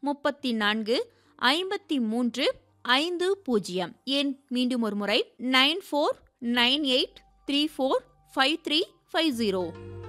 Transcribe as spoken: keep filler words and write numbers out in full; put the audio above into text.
முப்பத்தி நான்கு ஐம்பத்தி மூன்று ஐந்து பூஜ்ஜியம். எண் மீண்டும் ஒரு முறை nine four nine eight three four five three five zero.